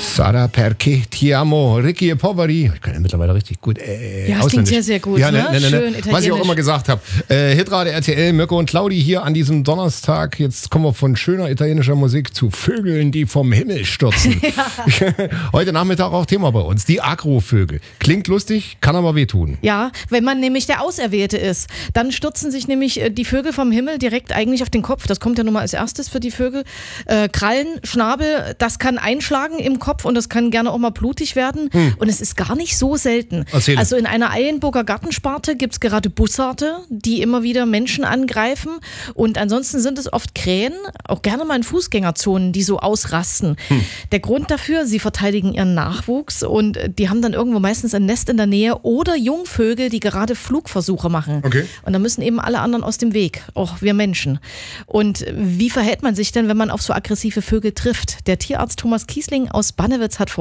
Sara perché ti amo, Ricky e Poveri. Ich kann ja mittlerweile richtig gut ja, das klingt sehr, sehr gut. Ja, ne? Schön italienisch. Was ich auch immer gesagt habe. Hitrate RTL, Mirko und Claudi hier an diesem Donnerstag. Jetzt kommen wir von schöner italienischer Musik zu Vögeln, die vom Himmel stürzen. Heute Nachmittag auch Thema bei uns. Die Agrovögel. Klingt lustig, kann aber wehtun. Ja, wenn man nämlich der Auserwählte ist, dann stürzen sich nämlich die Vögel vom Himmel direkt eigentlich auf den Kopf. Das kommt ja nun mal als erstes für die Vögel. Krallen, Schnabel, das kann einschlagen im Kopf und das kann gerne auch mal blutig werden. Und es ist gar nicht so selten. Erzähl. Also in einer Eilenburger Gartensparte gibt es gerade Bussarde, die immer wieder Menschen angreifen. Und ansonsten sind es oft Krähen, auch gerne mal in Fußgängerzonen, die so ausrasten. Der Grund dafür, sie verteidigen ihren Nachwuchs und die haben dann irgendwo meistens ein Nest in der Nähe oder Jungvögel, die gerade Flugversuche machen. Okay. Und da müssen eben alle anderen aus dem Weg, auch wir Menschen. Und wie verhält man sich denn, wenn man auf so aggressive Vögel trifft? Der Tierarzt Thomas Kiesling aus Bannewitz hat